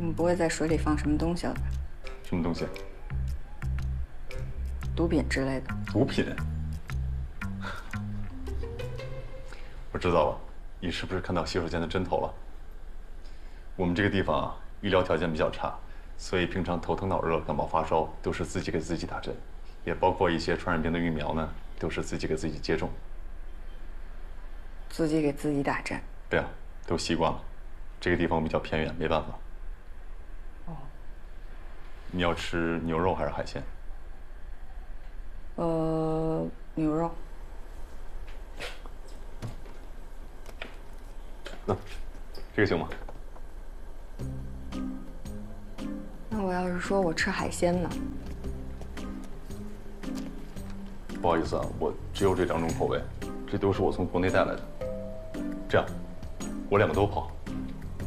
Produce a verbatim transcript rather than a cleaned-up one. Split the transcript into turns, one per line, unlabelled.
你不会在水里放什么东西了吧？
什么东西？
毒品之类的。
毒品？我知道了，你是不是看到洗手间的针头了？我们这个地方啊，医疗条件比较差，所以平常头疼脑热、感冒发烧都是自己给自己打针，也包括一些传染病的疫苗呢，都是自己给自己接种。
自己给自己打针。
对啊，都习惯了。这个地方比较偏远，没办法。
哦。
你要吃牛肉还是海鲜？
呃，牛肉。
那，这个行吗？
那我要是说我吃海鲜呢？
不好意思啊，我只有这两种口味，这都是我从国内带来的。这样，我两个都跑。